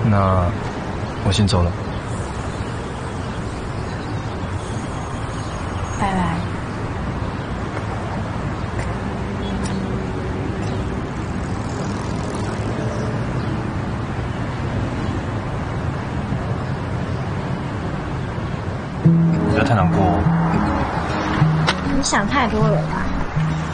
那我先走了。 拜拜。 不要太难过哦。 你想太多了吧？